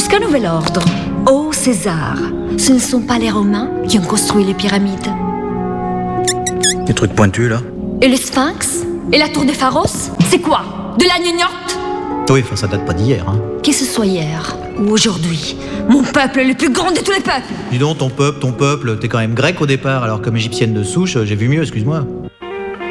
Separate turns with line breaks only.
Jusqu'à nouvel ordre. Ô César, ce ne sont pas les Romains qui ont construit les pyramides.
Des trucs pointus, là.
Et le Sphinx? Et la tour des Pharos? C'est quoi? De la gnognotte?
Oui, enfin, ça date pas d'hier, hein.
Que ce soit hier ou aujourd'hui, mon peuple est le plus grand de tous les peuples.
Dis donc, ton peuple, t'es quand même grec au départ, alors comme égyptienne de souche, j'ai vu mieux, excuse-moi.